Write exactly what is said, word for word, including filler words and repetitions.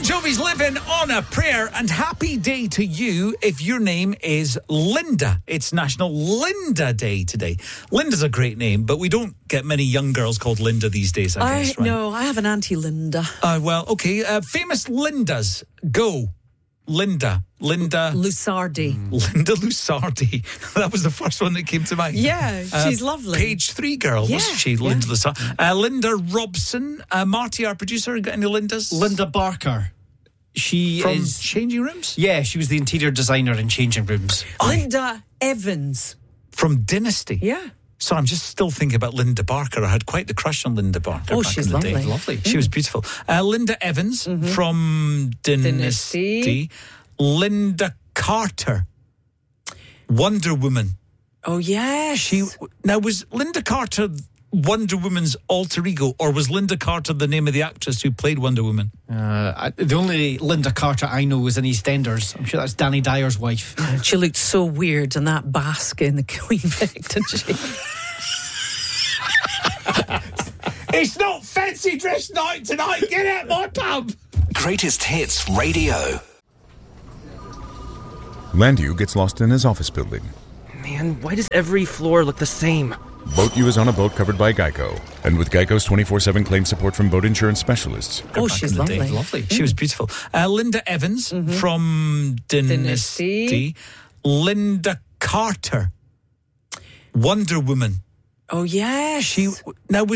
Jovi's living on a prayer, and happy day to you if your name is Linda. It's National Linda Day today. Linda's a great name, but we don't get many young girls called Linda these days, I, I guess, right? No, I have an auntie Linda. Uh, well, okay. Uh, famous Lindas. Go. Linda. Linda. Lusardi. Linda Lusardi. That was the first one that came to mind. Yeah, she's uh, lovely. Page three girl, Yeah, wasn't she? yeah. Linda Lusardi. Uh, Linda Robson. Uh, Marty, our producer, got any Lindas? Linda Barker. She From is... Changing Rooms? Yeah, she was the interior designer in Changing Rooms. Linda Evans. From Dynasty? Yeah. So I'm just still thinking about Linda Barker. I had quite the crush on Linda Barker. Oh, back she's in the lovely. day. Lovely. She was beautiful. Uh, Linda Evans Mm-hmm. from Dynasty. Dynasty. Linda Carter. Wonder Woman. Oh, yes. She now was Linda Carter Wonder Woman's alter ego, or was Linda Carter the name of the actress who played Wonder Woman? Uh, I, the only Linda Carter I know was in EastEnders. I'm sure that's Danny Dyer's wife. She looked so weird in that basket in the Queen Vic, didn't she? It's not fancy dress night tonight. Get out my pub. Greatest Hits Radio. Landu gets lost in his office building. Man, why does every floor look the same? BoatU is on a boat covered by Geico. And with Geico's twenty-four seven claim support from boat insurance specialists. Oh, Back she's in the day. lovely. Lovely. She was beautiful. Uh, Linda Evans from Dynasty. Dynasty. Linda Carter. Wonder Woman. Oh, yes. She now was